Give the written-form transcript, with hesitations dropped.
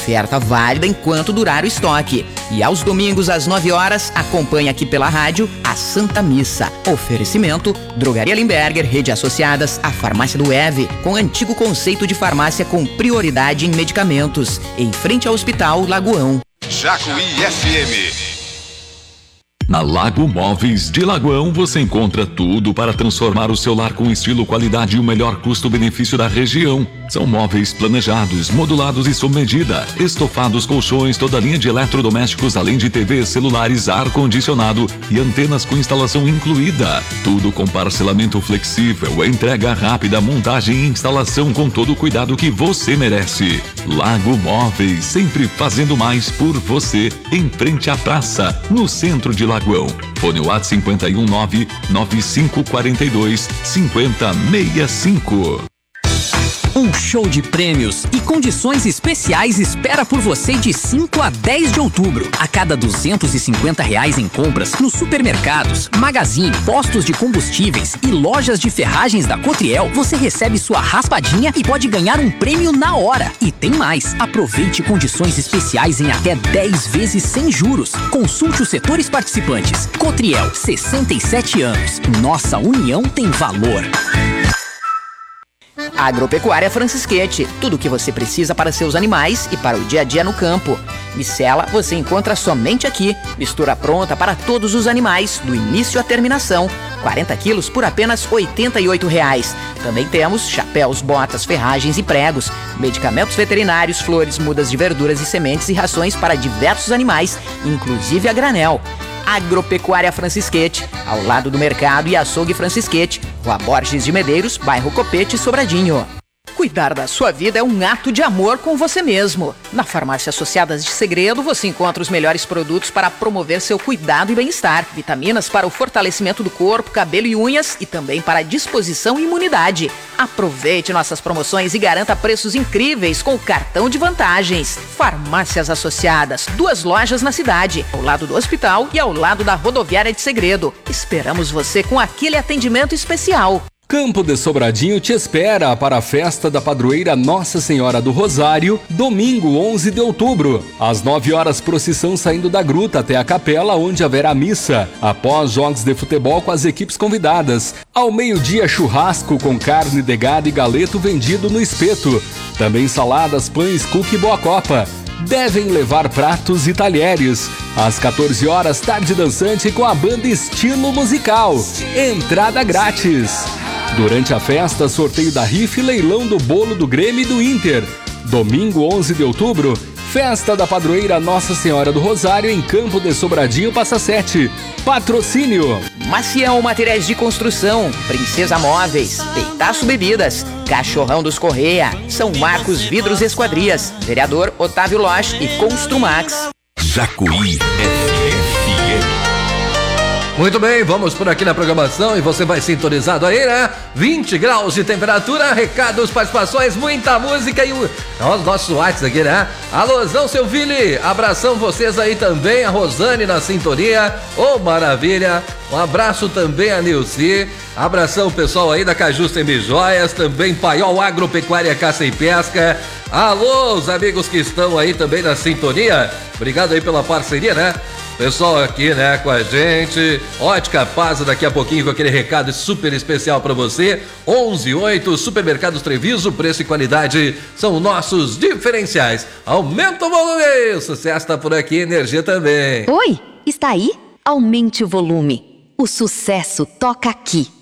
Oferta válida enquanto durar o estoque. E aos domingos, às 9 horas, acompanhe aqui pela rádio a Santa Missa. Oferecimento: Drogaria Limberger, Rede Associadas, a Farmácia do EVE, com antigo conceito de farmácia com prioridade em medicamentos, em frente ao Hospital Lagoão. Jacuí FM. Na Lago Móveis de Lagoão você encontra tudo para transformar o seu lar com estilo, qualidade e o melhor custo-benefício da região. São móveis planejados, modulados e sob medida, estofados, colchões, toda a linha de eletrodomésticos, além de TVs, celulares, ar-condicionado e antenas com instalação incluída. Tudo com parcelamento flexível, entrega rápida, montagem e instalação com todo o cuidado que você merece. Lago Móveis, sempre fazendo mais por você, em frente à praça, no centro de Lagoão. Fone WhatsApp 51995425065. Um show de prêmios e condições especiais espera por você de 5 a 10 de outubro. A cada R$250 em compras nos supermercados, Magazine, postos de combustíveis e lojas de ferragens da Cotriel, você recebe sua raspadinha e pode ganhar um prêmio na hora. E tem mais, aproveite condições especiais em até 10 vezes sem juros. Consulte os setores participantes. Cotriel, 67 anos. Nossa união tem valor. Agropecuária Francisquete, tudo o que você precisa para seus animais e para o dia a dia no campo. Micela você encontra somente aqui. Mistura pronta para todos os animais, do início à terminação. 40 quilos por apenas R$ 88,00. Também temos chapéus, botas, ferragens e pregos, medicamentos veterinários, flores, mudas de verduras e sementes e rações para diversos animais, inclusive a granel. Agropecuária Francisquete, ao lado do mercado e açougue Francisquete, Rua Borges de Medeiros, bairro Copete, Sobradinho. Cuidar da sua vida é um ato de amor com você mesmo. Na Farmácia Associadas de Segredo, você encontra os melhores produtos para promover seu cuidado e bem-estar. Vitaminas para o fortalecimento do corpo, cabelo e unhas e também para a disposição e imunidade. Aproveite nossas promoções e garanta preços incríveis com o cartão de vantagens. Farmácias Associadas, 2 lojas na cidade, ao lado do hospital e ao lado da rodoviária de Segredo. Esperamos você com aquele atendimento especial. Campo de Sobradinho te espera para a festa da padroeira Nossa Senhora do Rosário, domingo 11 de outubro. Às 9 horas, procissão saindo da gruta até a capela, onde haverá missa. Após jogos de futebol com as equipes convidadas. Ao meio-dia, churrasco com carne de gado e galeto vendido no espeto. Também saladas, pães, cookie e boa copa. Devem levar pratos e talheres. Às 14 horas, tarde dançante com a banda Estilo Musical. Entrada grátis. Durante a festa, sorteio da rifa e leilão do bolo do Grêmio e do Inter. Domingo 11 de outubro, festa da padroeira Nossa Senhora do Rosário em Campo de Sobradinho, Passa 7. Patrocínio: Maciel Materiais de Construção, Princesa Móveis, Peitaço Bebidas, Cachorrão dos Correia, São Marcos Vidros e Esquadrias, Vereador Otávio Losch e Construmax. Jacuí FM. Muito bem, vamos por aqui na programação e você vai sintonizado aí, né? 20 graus de temperatura, recados, participações, muita música e o nosso WhatsApp aqui, né? Alôzão, seu Vili, abração vocês aí também, a Rosane na sintonia, ô maravilha, um abraço também a Nilce, abração pessoal aí da Cajus Tem Joias, também Paiol Agropecuária Caça e Pesca, alô os amigos que estão aí também na sintonia, obrigado aí pela parceria, né? Pessoal aqui, né, com a gente, Ótica Paz, daqui a pouquinho com aquele recado super especial para você, 11:08, Supermercados Treviso, preço e qualidade são nossos diferenciais. Aumenta o volume, sucesso tá por aqui, energia também. Oi, está aí? Aumente o volume. O sucesso toca aqui.